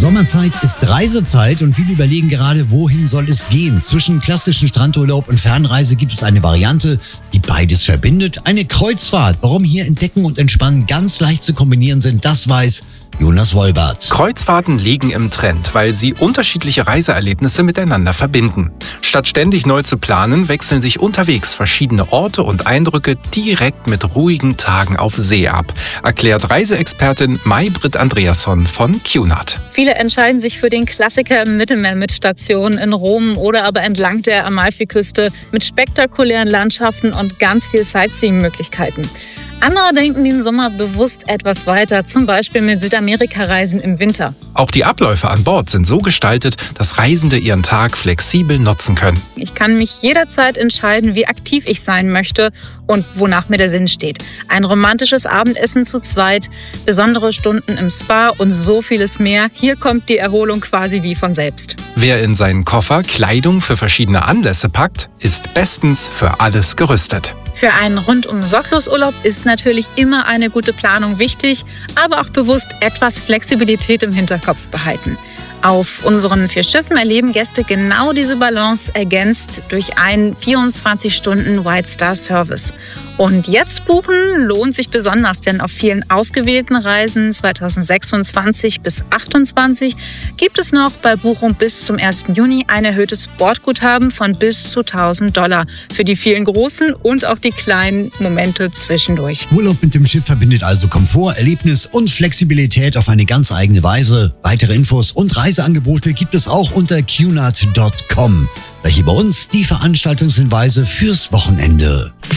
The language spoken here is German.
Sommerzeit ist Reisezeit und viele überlegen gerade, wohin soll es gehen. Zwischen klassischen Strandurlaub und Fernreise gibt es eine Variante, die beides verbindet. Eine Kreuzfahrt. Warum hier Entdecken und Entspannen ganz leicht zu kombinieren sind, das weiß Jonas Wolbert. Kreuzfahrten liegen im Trend, weil sie unterschiedliche Reiseerlebnisse miteinander verbinden. Statt ständig neu zu planen, wechseln sich unterwegs verschiedene Orte und Eindrücke direkt mit ruhigen Tagen auf See ab, erklärt Reiseexpertin May-Britt Andreasson von Cunard. Viele entscheiden sich für den Klassiker im Mittelmeer mit Stationen in Rom oder aber entlang der Amalfiküste mit spektakulären Landschaften und ganz viel Sightseeing-Möglichkeiten. Andere denken den Sommer bewusst etwas weiter, zum Beispiel mit Südamerika-Reisen im Winter. Auch die Abläufe an Bord sind so gestaltet, dass Reisende ihren Tag flexibel nutzen können. Ich kann mich jederzeit entscheiden, wie aktiv ich sein möchte und wonach mir der Sinn steht. Ein romantisches Abendessen zu zweit, besondere Stunden im Spa und so vieles mehr. Hier kommt die Erholung quasi wie von selbst. Wer in seinen Koffer Kleidung für verschiedene Anlässe packt, ist bestens für alles gerüstet. Für einen rundum sorglos Urlaub ist natürlich immer eine gute Planung wichtig, aber auch bewusst etwas Flexibilität im Hinterkopf behalten. Auf unseren 4 Schiffen erleben Gäste genau diese Balance, ergänzt durch einen 24-Stunden-White-Star-Service. Und jetzt buchen lohnt sich besonders, denn auf vielen ausgewählten Reisen 2026 bis 2028 gibt es noch bei Buchung bis zum 1. Juni ein erhöhtes Bordguthaben von bis zu $1.000 für die vielen großen und auch die kleinen Momente zwischendurch. Urlaub mit dem Schiff verbindet also Komfort, Erlebnis und Flexibilität auf eine ganz eigene Weise. Weitere Infos und Reiseangebote gibt es auch unter cunard.com. Hier bei uns die Veranstaltungshinweise fürs Wochenende.